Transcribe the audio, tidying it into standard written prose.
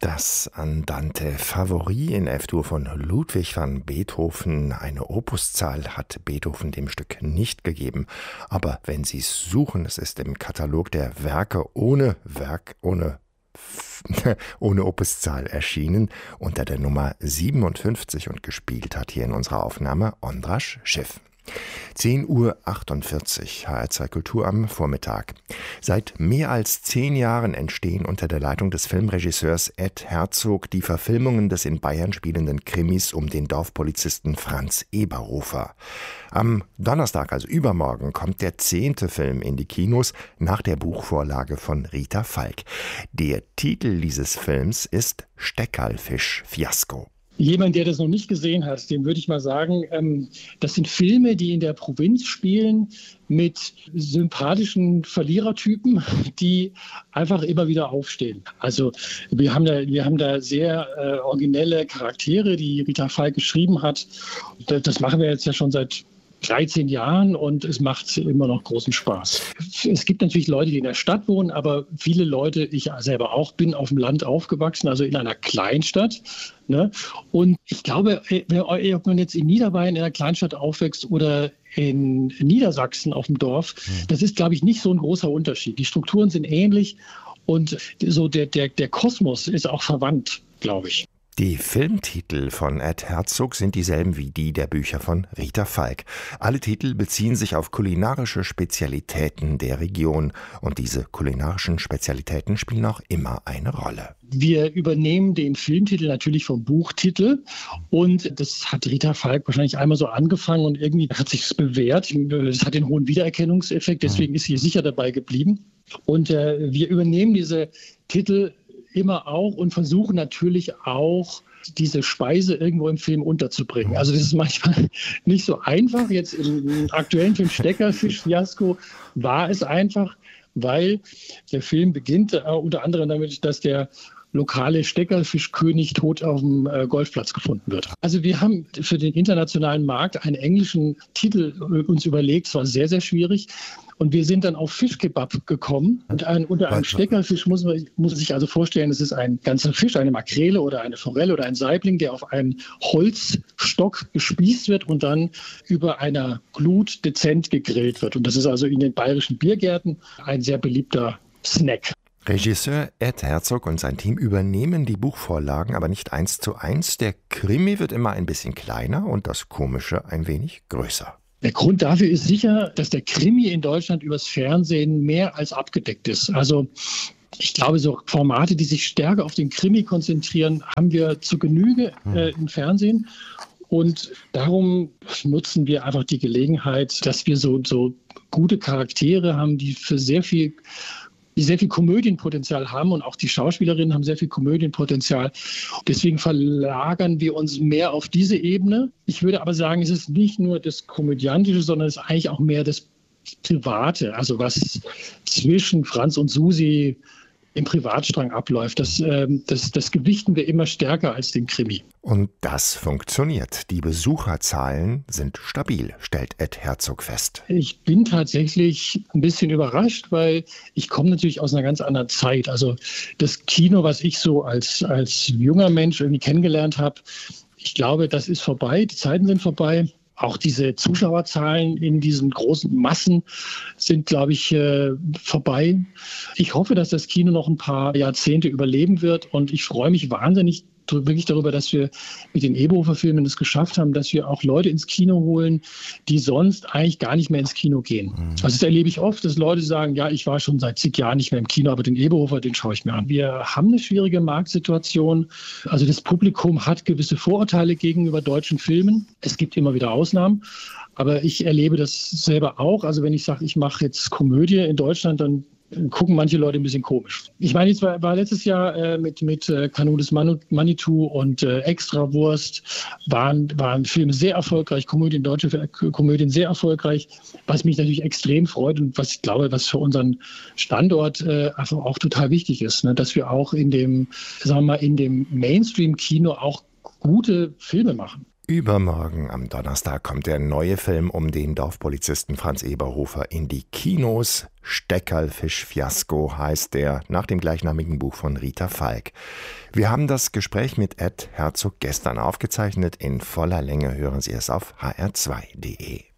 Das Andante Favori in F-Dur von Ludwig van Beethoven. Eine Opuszahl hat Beethoven dem Stück nicht gegeben. Aber wenn Sie es suchen, es ist im Katalog der Werke ohne Opuszahl erschienen, unter der Nummer 57 und gespielt hat hier in unserer Aufnahme Ondřáš Schiff. 10:48 Uhr, HR2 Kultur am Vormittag. Seit mehr als 10 Jahren entstehen unter der Leitung des Filmregisseurs Ed Herzog die Verfilmungen des in Bayern spielenden Krimis um den Dorfpolizisten Franz Eberhofer. Am Donnerstag, also übermorgen, kommt der 10. Film in die Kinos nach der Buchvorlage von Rita Falk. Der Titel dieses Films ist Steckerlfisch-Fiasko. Jemand, der das noch nicht gesehen hat, dem würde ich mal sagen, das sind Filme, die in der Provinz spielen mit sympathischen Verlierertypen, die einfach immer wieder aufstehen. Also wir haben da sehr originelle Charaktere, die Rita Falk geschrieben hat. Das machen wir jetzt ja schon seit 13 Jahren und es macht immer noch großen Spaß. Es gibt natürlich Leute, die in der Stadt wohnen, aber viele Leute, ich selber auch, bin auf dem Land aufgewachsen, also in einer Kleinstadt. Ne? Und ich glaube, ob man jetzt in Niederbayern in einer Kleinstadt aufwächst oder in Niedersachsen auf dem Dorf, das ist, glaube ich, nicht so ein großer Unterschied. Die Strukturen sind ähnlich und so der Kosmos ist auch verwandt, glaube ich. Die Filmtitel von Ed Herzog sind dieselben wie die der Bücher von Rita Falk. Alle Titel beziehen sich auf kulinarische Spezialitäten der Region und diese kulinarischen Spezialitäten spielen auch immer eine Rolle. Wir übernehmen den Filmtitel natürlich vom Buchtitel und das hat Rita Falk wahrscheinlich einmal so angefangen und irgendwie hat sich es bewährt. Es hat den hohen Wiedererkennungseffekt, deswegen ist sie sicher dabei geblieben. Und wir übernehmen diese Titel immer auch und versuchen natürlich auch, diese Speise irgendwo im Film unterzubringen. Also das ist manchmal nicht so einfach. Jetzt im aktuellen Film Steckerlfisch-Fiasko war es einfach, weil der Film beginnt unter anderem damit, dass der lokale Steckerlfischkönig tot auf dem Golfplatz gefunden wird. Also wir haben für den internationalen Markt einen englischen Titel uns überlegt. Es war sehr, sehr schwierig. Und wir sind dann auf Fischkebab gekommen. Und unter einem Steckerlfisch muss man sich also vorstellen, es ist ein ganzer Fisch, eine Makrele oder eine Forelle oder ein Saibling, der auf einen Holzstock gespießt wird und dann über einer Glut dezent gegrillt wird. Und das ist also in den bayerischen Biergärten ein sehr beliebter Snack. Regisseur Ed Herzog und sein Team übernehmen die Buchvorlagen, aber nicht 1:1. Der Krimi wird immer ein bisschen kleiner und das Komische ein wenig größer. Der Grund dafür ist sicher, dass der Krimi in Deutschland übers Fernsehen mehr als abgedeckt ist. Also ich glaube, so Formate, die sich stärker auf den Krimi konzentrieren, haben wir zu Genüge im Fernsehen. Und darum nutzen wir einfach die Gelegenheit, dass wir so gute Charaktere haben, die sehr viel Komödienpotenzial haben und auch die Schauspielerinnen haben sehr viel Komödienpotenzial. Deswegen verlagern wir uns mehr auf diese Ebene. Ich würde aber sagen, es ist nicht nur das Komödiantische, sondern es ist eigentlich auch mehr das Private, also was zwischen Franz und Susi im Privatstrang abläuft. Das gewichten wir immer stärker als den Krimi. Und das funktioniert. Die Besucherzahlen sind stabil, stellt Ed Herzog fest. Ich bin tatsächlich ein bisschen überrascht, weil ich komme natürlich aus einer ganz anderen Zeit. Also das Kino, was ich so als junger Mensch irgendwie kennengelernt habe, ich glaube, das ist vorbei. Die Zeiten sind vorbei. Auch diese Zuschauerzahlen in diesen großen Massen sind, glaube ich, vorbei. Ich hoffe, dass das Kino noch ein paar Jahrzehnte überleben wird und ich freue mich wahnsinnig wirklich darüber, dass wir mit den Eberhofer-Filmen es geschafft haben, dass wir auch Leute ins Kino holen, die sonst eigentlich gar nicht mehr ins Kino gehen. Also das erlebe ich oft, dass Leute sagen, ja, ich war schon seit zig Jahren nicht mehr im Kino, aber den Eberhofer, den schaue ich mir an. Wir haben eine schwierige Marktsituation. Also das Publikum hat gewisse Vorurteile gegenüber deutschen Filmen. Es gibt immer wieder Ausnahmen. Aber ich erlebe das selber auch. Also wenn ich sage, ich mache jetzt Komödie in Deutschland, dann gucken manche Leute ein bisschen komisch. Ich meine, jetzt war letztes Jahr mit Kanu des Manitou und Extrawurst waren Filme sehr erfolgreich, deutsche Komödien sehr erfolgreich, was mich natürlich extrem freut und was ich glaube, was für unseren Standort einfach auch total wichtig ist, ne? Dass wir auch in dem Mainstream-Kino auch gute Filme machen. Übermorgen am Donnerstag kommt der neue Film um den Dorfpolizisten Franz Eberhofer in die Kinos. Steckerlfisch-Fiasko heißt der, nach dem gleichnamigen Buch von Rita Falk. Wir haben das Gespräch mit Ed Herzog gestern aufgezeichnet. In voller Länge hören Sie es auf hr2.de.